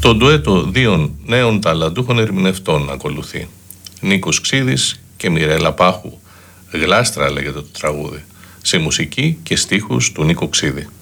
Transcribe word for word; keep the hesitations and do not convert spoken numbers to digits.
Το ντουέτο δύο νέων ταλαντούχων ερμηνευτών ακολουθεί. Νίκος Ξίδης και Μιρέλα Πάχου. Γλάστρα λέγεται το τραγούδι. Σε μουσική και στίχους του Νίκο Ξίδη.